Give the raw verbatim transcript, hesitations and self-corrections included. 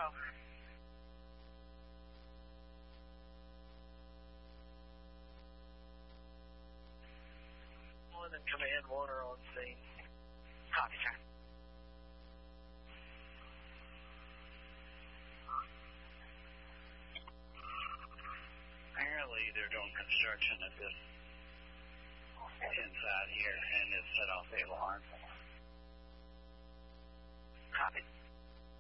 Control. One and Command one are on scene. Copy, sir. Apparently they're doing construction at this inside here, and it set off the alarm. Copy.